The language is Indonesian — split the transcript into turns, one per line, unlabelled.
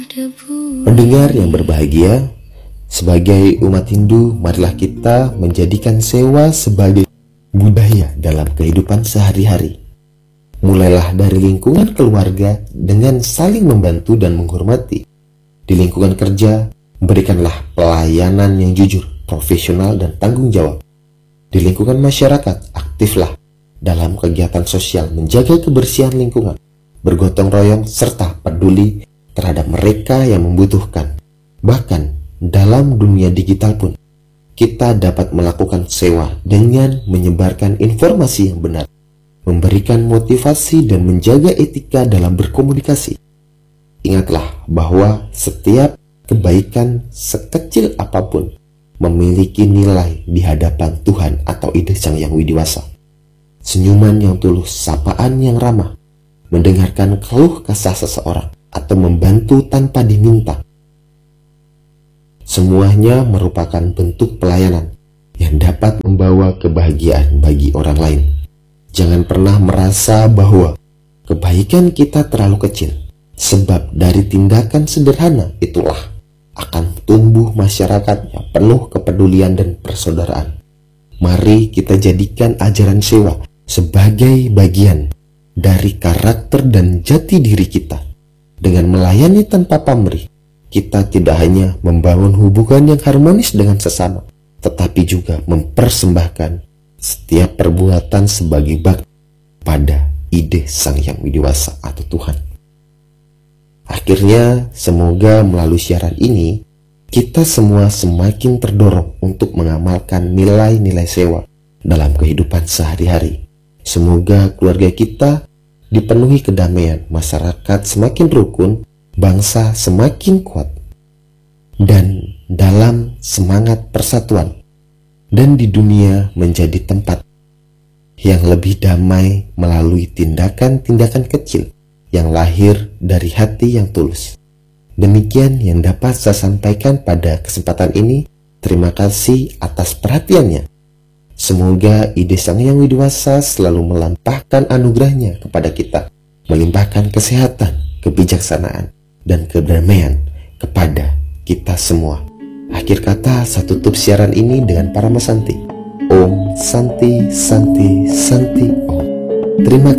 Pendengar yang berbahagia, sebagai umat Hindu, marilah kita menjadikan sewa sebagai budaya dalam kehidupan sehari-hari. Mulailah dari lingkungan keluarga dengan saling membantu dan menghormati. Di lingkungan kerja, berikanlah pelayanan yang jujur, profesional, dan tanggung jawab. Di lingkungan masyarakat, aktiflah dalam kegiatan sosial menjaga kebersihan lingkungan, bergotong royong, serta peduli terhadap mereka yang membutuhkan. Bahkan dalam dunia digital pun, kita dapat melakukan sewa dengan menyebarkan informasi yang benar, memberikan motivasi dan menjaga etika dalam berkomunikasi. Ingatlah bahwa setiap kebaikan sekecil apapun memiliki nilai di hadapan Tuhan atau ide Sang Yang Widiwasa. Senyuman yang tulus, sapaan yang ramah, mendengarkan keluh kesah seseorang, atau membantu tanpa diminta. Semuanya merupakan bentuk pelayanan yang dapat membawa kebahagiaan bagi orang lain. Jangan pernah merasa bahwa kebaikan kita terlalu kecil, sebab dari tindakan sederhana itulah akan tumbuh masyarakat yang penuh kepedulian dan persaudaraan. Mari kita jadikan ajaran sewa sebagai bagian dari karakter dan jati diri kita. Dengan melayani tanpa pamrih, kita tidak hanya membangun hubungan yang harmonis dengan sesama, tetapi juga mempersembahkan setiap perbuatan sebagai bakti pada ide Sang Yang Widiwasa atau Tuhan. Akhirnya, semoga melalui siaran ini, kita semua semakin terdorong untuk mengamalkan nilai-nilai sewa dalam kehidupan sehari-hari. Semoga keluarga kita dipenuhi kedamaian, masyarakat semakin rukun, bangsa semakin kuat, dan dalam semangat persatuan, dan di dunia menjadi tempat yang lebih damai melalui tindakan-tindakan kecil yang lahir dari hati yang tulus. Demikian yang dapat saya sampaikan pada kesempatan ini. Terima kasih atas perhatiannya. Semoga ide Sang Yang Widiwasa selalu melampahkan anugerahnya kepada kita, melimpahkan kesehatan, kebijaksanaan, dan kedamaian kepada kita semua. Akhir kata, saya tutup siaran ini dengan Parama Santi. Om Santi Santi Santi Om. Terima kasih.